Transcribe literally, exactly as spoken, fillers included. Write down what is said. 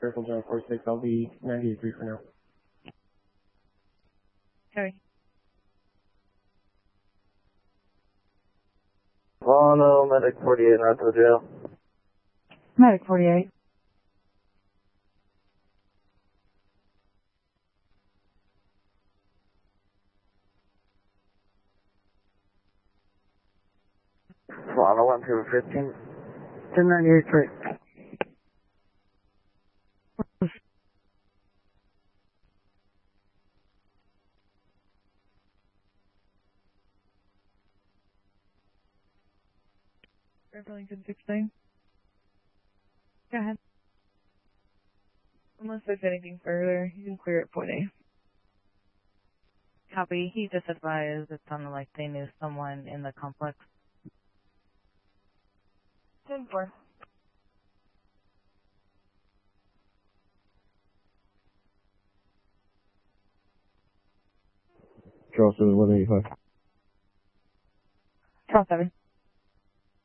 Circle John four six, I'll be ninety-eight three for now. Sorry. Oh no, Medic forty-eight, Northwood Jail. Medic forty-eight. Solano one two fifteen. ten ninety-eight three. Burlington sixteen. Go ahead. Unless there's anything further, you can clear it point A. Copy. He just advised it sounded like they knew someone in the complex. ten four. Charleston eleven eighty-five. Charles seven.